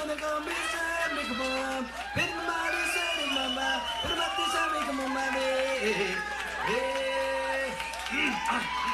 gonna come be sad, make a bomb. Pit my body, set in my mind. Put about this, I make a move, my way.